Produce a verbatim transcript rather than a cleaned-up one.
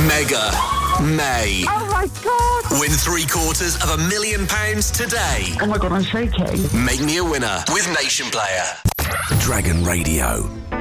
Mega May. Oh my God! Win three quarters of a million pounds today. Oh my God, I'm shaking. Make me a winner with Nation Player. Dragon Radio.